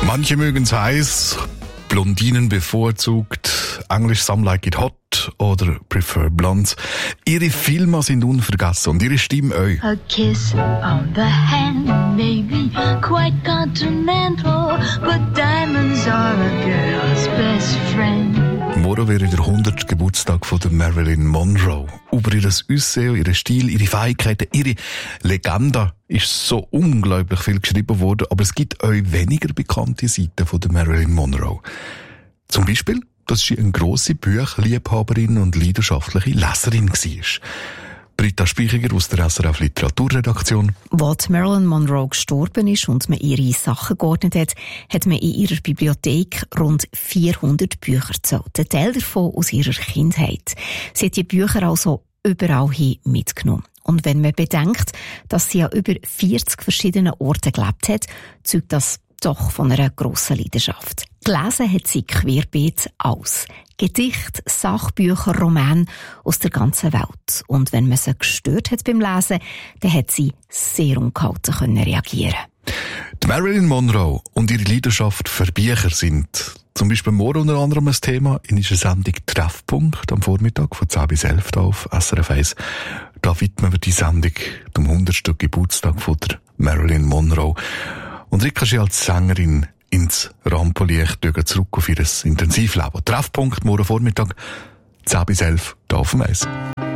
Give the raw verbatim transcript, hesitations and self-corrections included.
Manche mögen's heiß, Blondinen bevorzugt, Englisch some like it hot oder prefer blondes. Ihre Filme sind unvergessen und ihre Stimme auch. A kiss on the hand may be quite continental, but diamonds are a girl's best friend. Morgen wäre der hundertste Geburtstag von der Marilyn Monroe. Über ihr Aussehen, ihren Stil, ihre Fähigkeiten, ihre Legende ist so unglaublich viel geschrieben worden, aber es gibt auch weniger bekannte Seiten von der Marilyn Monroe. Zum Beispiel, dass sie eine grosse Buchliebhaberin und leidenschaftliche Leserin war. Britta Speichiger aus der S R F Literaturredaktion. Als Marilyn Monroe gestorben ist und man ihre Sachen geordnet hat, hat man in ihrer Bibliothek rund vierhundert Bücher gezählt. Ein Teil davon aus ihrer Kindheit. Sie hat die Bücher also überall hin mitgenommen. Und wenn man bedenkt, dass sie an über vierzig verschiedenen Orten gelebt hat, zeugt das doch von einer grossen Leidenschaft. Gelesen hat sie querbeet alles. Gedichte, Sachbücher, Romane aus der ganzen Welt. Und wenn man sie gestört hat beim Lesen, dann hat sie sehr ungehalten können reagieren. Die Marilyn Monroe und ihre Leidenschaft für Bücher sind zum Beispiel morgen unter anderem ein Thema in unserer Sendung Treffpunkt am Vormittag von zehn bis elf auf S R F eins. Da widmen wir die Sendung dem hundertsten Geburtstag von der Marilyn Monroe. Und Rika ist als Sängerin ins Rampenlicht zurück auf ihr Intensivleben. Treffpunkt morgen Vormittag zehn bis elf hier auf dem Eis.